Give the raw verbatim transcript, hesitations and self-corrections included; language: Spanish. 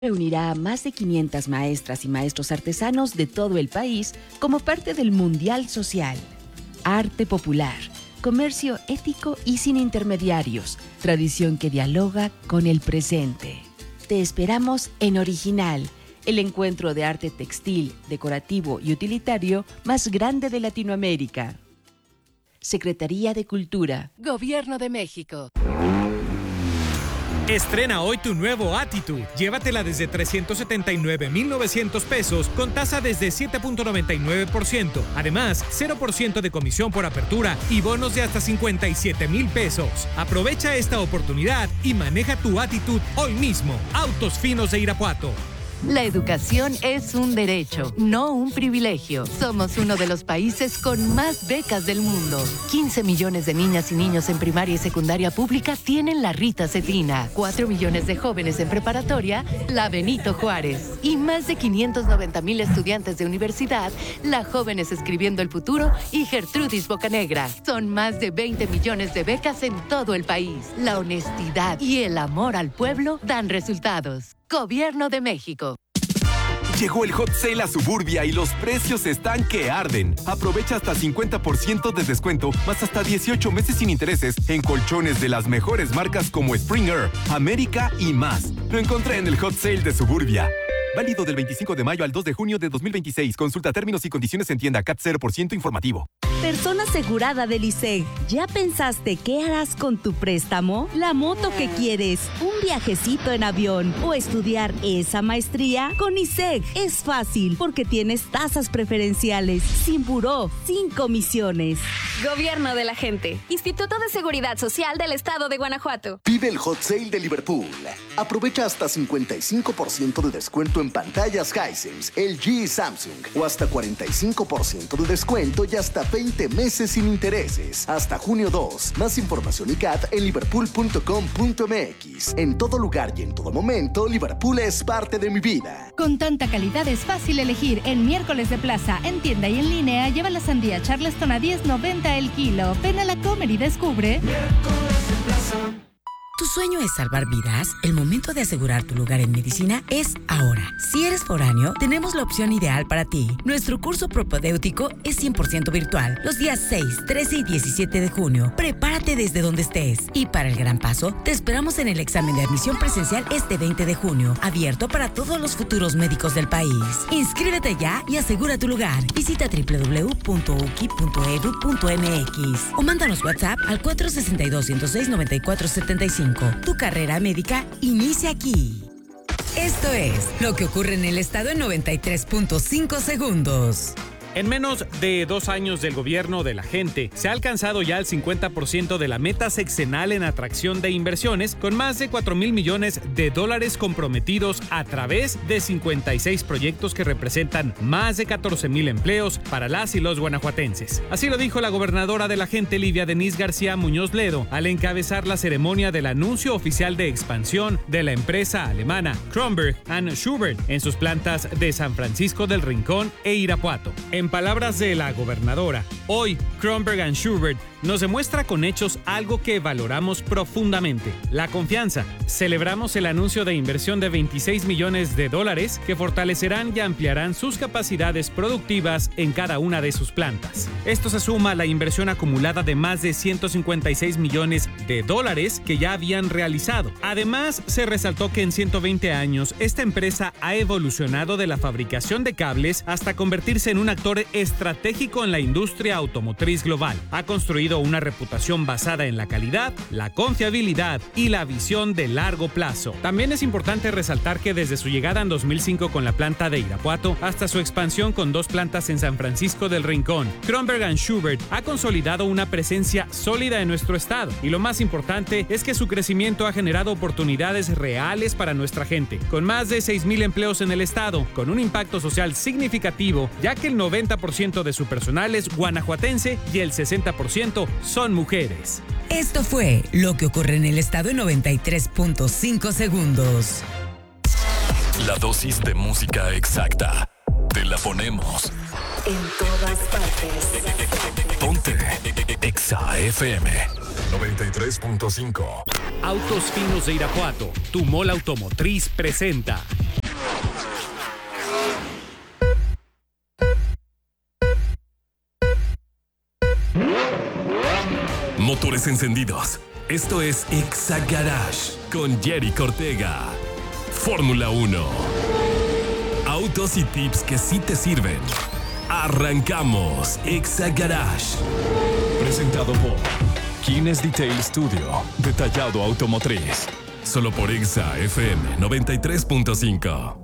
Reunirá a más de quinientas maestras y maestros artesanos de todo el país como parte del Mundial Social. Arte popular, comercio ético y sin intermediarios, tradición que dialoga con el presente. Te esperamos en Original, el encuentro de arte textil, decorativo y utilitario más grande de Latinoamérica. Secretaría de Cultura. Gobierno de México. Estrena hoy tu nuevo Attitude. Llévatela desde trescientos setenta y nueve mil novecientos pesos con tasa desde siete punto noventa y nueve por ciento. Además, cero por ciento de comisión por apertura y bonos de hasta cincuenta y siete mil pesos. Aprovecha esta oportunidad y maneja tu Attitude hoy mismo. Autos Finos de Irapuato. La educación es un derecho, no un privilegio. Somos uno de los países con más becas del mundo. quince millones de niñas y niños en primaria y secundaria pública tienen la Rita Cetina. cuatro millones de jóvenes en preparatoria, la Benito Juárez. Y más de quinientos noventa mil estudiantes de universidad, la Jóvenes Escribiendo el Futuro y Gertrudis Bocanegra. Son más de veinte millones de becas en todo el país. La honestidad y el amor al pueblo dan resultados. Gobierno de México. Llegó el Hot Sale a Suburbia y los precios están que arden. Aprovecha hasta cincuenta por ciento de descuento, más hasta dieciocho meses sin intereses en colchones de las mejores marcas como Springer, América y más. Lo encontré en el Hot Sale de Suburbia. Válido del veinticinco de mayo al dos de junio de dos mil veintiséis. Consulta términos y condiciones en tienda. C A T cero por ciento informativo. Persona asegurada del I S E G. ¿Ya pensaste qué harás con tu préstamo? ¿La moto que quieres? ¿Un viajecito en avión? ¿O estudiar esa maestría? Con I S E G es fácil porque tienes tasas preferenciales, sin buró, sin comisiones. Gobierno de la gente. Instituto de Seguridad Social del Estado de Guanajuato. Vive el Hot Sale de Liverpool. Aprovecha hasta cincuenta y cinco por ciento de descuento en pantallas Hisense, L G y Samsung. O hasta cuarenta y cinco por ciento de descuento y hasta veinte meses sin intereses. Hasta junio dos. Más información y C A T en liverpool punto com punto m x. En todo lugar y en todo momento, Liverpool es parte de mi vida. Con tanta calidad es fácil elegir. En miércoles de plaza, en tienda y en línea, lleva la sandía Charleston a diez noventa el kilo. Ven a la Comer y descubre. Miércoles de plaza. ¿Tu sueño es salvar vidas? El momento de asegurar tu lugar en medicina es ahora. Si eres foráneo, tenemos la opción ideal para ti. Nuestro curso propedéutico es cien por ciento virtual, los días seis, trece y diecisiete de junio. Prepárate desde donde estés. Y para el gran paso, te esperamos en el examen de admisión presencial este veinte de junio, abierto para todos los futuros médicos del país. Inscríbete ya y asegura tu lugar. Visita doble u doble u doble u punto u k i punto e d u punto m x o mándanos WhatsApp al cuatro seis dos, ciento seis, noventa y cuatro setenta y cinco. Tu carrera médica inicia aquí. Esto es lo que ocurre en el estado en noventa y tres punto cinco segundos. En menos de dos años del gobierno de la gente, se ha alcanzado ya el cincuenta por ciento de la meta sexenal en atracción de inversiones, con más de cuatro mil millones de dólares comprometidos a través de cincuenta y seis proyectos que representan más de catorce mil empleos para las y los guanajuatenses. Así lo dijo la gobernadora de la gente, Livia Denise García Muñoz Ledo, al encabezar la ceremonia del anuncio oficial de expansión de la empresa alemana Kronberg and Schubert en sus plantas de San Francisco del Rincón e Irapuato. En palabras de la gobernadora, hoy Kronberg and Schubert nos demuestra con hechos algo que valoramos profundamente: la confianza. Celebramos el anuncio de inversión de veintiséis millones de dólares que fortalecerán y ampliarán sus capacidades productivas en cada una de sus plantas. Esto se suma a la inversión acumulada de más de ciento cincuenta y seis millones de dólares que ya habían realizado. Además, se resaltó que en ciento veinte años esta empresa ha evolucionado de la fabricación de cables hasta convertirse en un actor estratégico en la industria automotriz global. Ha construido una reputación basada en la calidad, la confiabilidad y la visión de largo plazo. También es importante resaltar que desde su llegada en dos mil cinco con la planta de Irapuato hasta su expansión con dos plantas en San Francisco del Rincón, Kronberg and Schubert ha consolidado una presencia sólida en nuestro estado. Y lo más importante es que su crecimiento ha generado oportunidades reales para nuestra gente, con más de seis mil empleos en el estado, con un impacto social significativo, ya que el noventa por ciento de su personal es guanajuatense y el sesenta por ciento son mujeres. Esto fue lo que ocurre en el estado en noventa y tres punto cinco segundos. La dosis de música exacta. Te la ponemos en todas partes. Ponte Exa F M noventa y tres punto cinco. Autos Finos de Irapuato, tu mall automotriz presenta Motores encendidos. Esto es Exa Garage con Jerry Ortega. Fórmula uno. Autos y tips que sí te sirven. Arrancamos Exa Garage. Presentado por Kines Detail Studio. Detallado automotriz. Solo por Exa F M noventa y tres punto cinco.